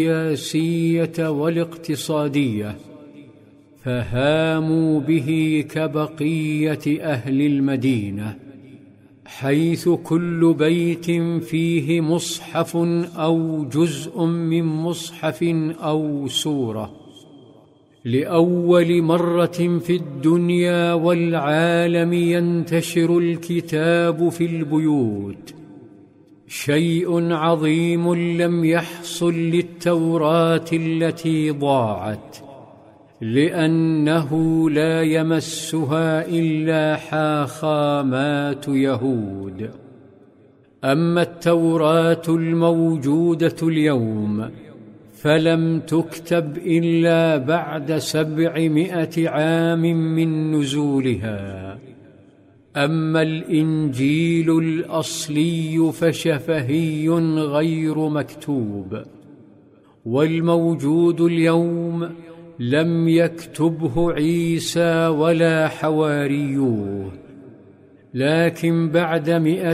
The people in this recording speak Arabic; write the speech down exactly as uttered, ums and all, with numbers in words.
السياسية والاقتصادية، فهاموا به كبقية أهل المدينة، حيث كل بيت فيه مصحف أو جزء من مصحف أو سورة. لأول مرة في الدنيا والعالم ينتشر الكتاب في البيوت، شيء عظيم لم يحصل للتوراة التي ضاعت، لأنه لا يمسها إلا حاخامات يهود. أما التوراة الموجودة اليوم فلم تكتب إلا بعد سبعمائة عام من نزولها. أما الإنجيل الأصلي فشفهي غير مكتوب، والموجود اليوم لم يكتبه عيسى ولا حواريوه، لكن بعد مئة